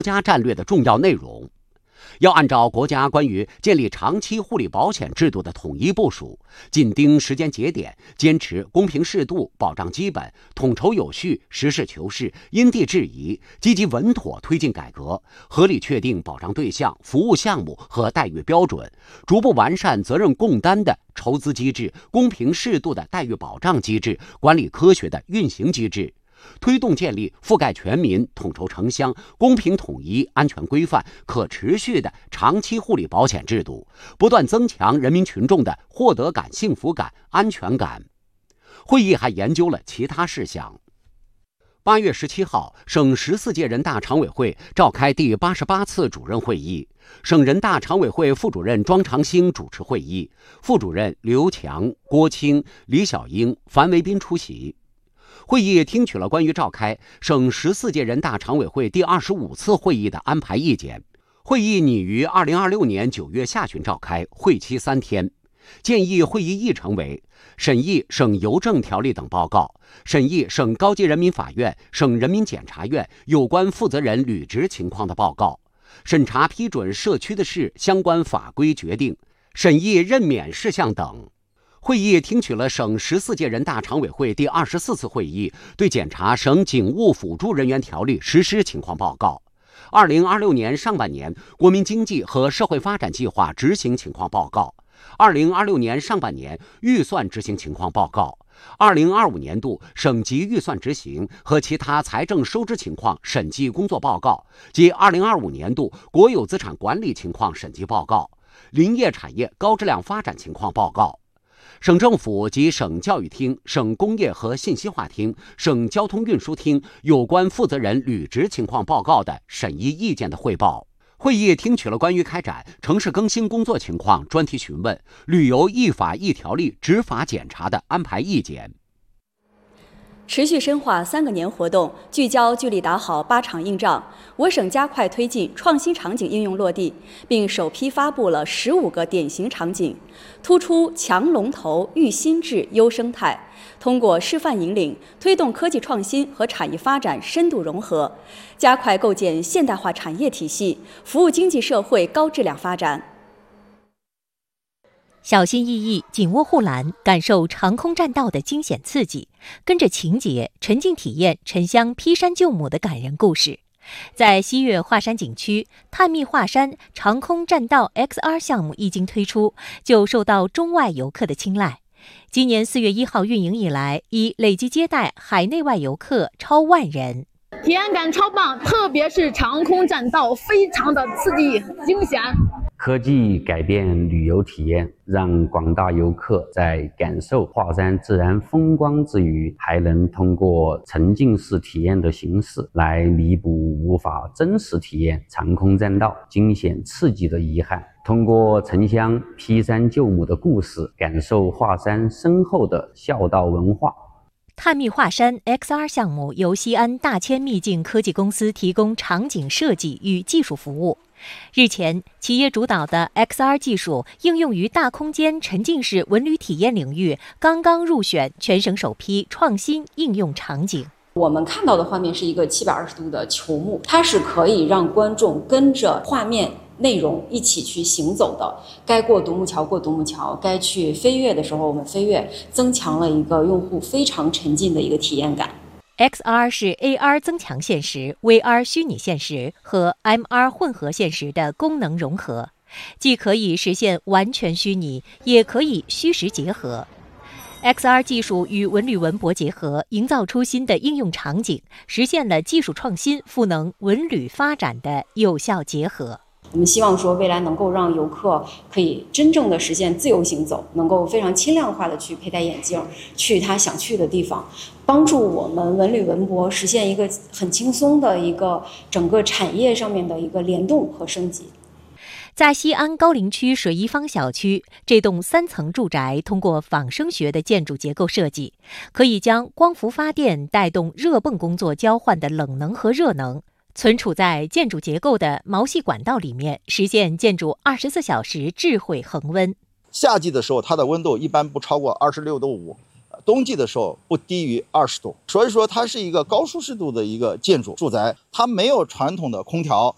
家战略的重要内容。要按照国家关于建立长期护理保险制度的统一部署，紧盯时间节点，坚持公平适度、保障基本、统筹有序、实事求是、因地制宜，积极稳妥推进改革，合理确定保障对象、服务项目和待遇标准，逐步完善责任共担的筹资机制、公平适度的待遇保障机制、管理科学的运行机制。推动建立覆盖全民、统筹城乡、公平统一、安全规范、可持续的长期护理保险制度，不断增强人民群众的获得感、幸福感、安全感。会议还研究了其他事项。8月17号，省14届人大常委会召开第88次主任会议，省人大常委会副主任庄长兴主持会议，副主任刘强、郭清、李小英、樊维斌出席。会议听取了关于召开省14届人大常委会第25次会议的安排意见。会议拟于2026年9月下旬召开，会期3天。建议会议议程为：审议省邮政条例等报告，审议省高级人民法院、省人民检察院有关负责人履职情况的报告，审查批准社区的事相关法规决定，审议任免事项等。会议听取了省14届人大常委会第24次会议对检查省警务辅助人员条例实施情况报告、2026年上半年国民经济和社会发展计划执行情况报告、2026年上半年预算执行情况报告、2025年度省级预算执行和其他财政收支情况审计工作报告及2025年度国有资产管理情况审计报告、林业产业高质量发展情况报告。省政府及省教育厅、省工业和信息化厅、省交通运输厅有关负责人履职情况报告的审议意见的汇报。会议听取了关于开展城市更新工作情况专题询问、旅游一法一条例执法检查的安排意见。 持续深化3个年活动，聚焦聚力打好8场硬仗。我省加快推进创新场景应用落地，并首批发布了15个典型场景，突出强龙头、育新智、优生态。通过示范引领，推动科技创新和产业发展深度融合，加快构建现代化产业体系，服务经济社会高质量发展。 小心翼翼，紧握护栏，感受长空栈道的惊险刺激，跟着情节沉浸体验沉香劈山救母的感人故事。在西岳华山景区，探秘华山长空栈道 XR 项目一经推出，就受到中外游客的青睐。今年4月1号运营以来，已累计接待海内外游客超万人。 体验感超棒，特别是长空栈道，非常的刺激惊险。 科技改变旅游体验，让广大游客在感受华山自然风光之余，还能通过沉浸式体验的形式来弥补无法真实体验长空栈道惊险刺激的遗憾。通过沉香劈山救母的故事，感受华山深厚的孝道文化。 探秘华山 XR 项目由西安大千秘境科技公司提供场景设计与技术服务。日前，企业主导的 XR 技术应用于大空间沉浸式文旅体验领域，刚刚入选全省首批创新应用场景。 我们看到的画面是一个720度的球幕，它是可以让观众跟着画面内容一起去行走的，该过独木桥过独木桥，该去飞跃的时候我们飞跃，增强了一个用户非常沉浸的一个体验感。 XR 是 AR 增强现实、VR 虚拟现实和 MR 混合现实的功能融合，既可以实现完全虚拟，也可以虚实结合。XR 技术与文旅文博结合，营造出新的应用场景，实现了技术创新赋能文旅发展的有效结合。 我们希望说未来能够让游客可以真正的实现自由行走，能够非常轻量化的去佩戴眼镜，去他想去的地方，帮助我们文旅文博实现一个很轻松的一个整个产业上面的一个联动和升级。 在西安高陵区水一坊小区，这栋3层住宅通过仿生学的建筑结构设计，可以将光伏发电带动热泵工作交换的冷能和热能存储在建筑结构的毛细管道里面，实现建筑24小时智慧恒温。 夏季的时候，它的温度一般不超过26度5，冬季的时候不低于20度。所以说，它是一个高舒适度的一个建筑住宅，它没有传统的空调，